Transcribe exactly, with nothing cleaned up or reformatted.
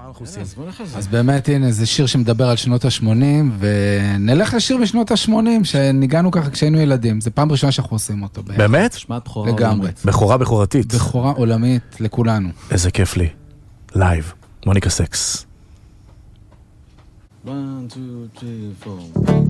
מה אנחנו עושים? אז באמת, הנה, זה שיר שמדבר על שנות ה-שמונים, ונלך לשיר בשנות ה-שמונים, שניגענו ככה כשהיינו ילדים. זה פעם ראשונה שאנחנו עושים אותו. באמת? שמעת בכורה לגמרי. עולמית. בכורה בכורתית. בכורה עולמית לכולנו. איזה כיף לי. לייב. מוניקה סקס. one, two, three, four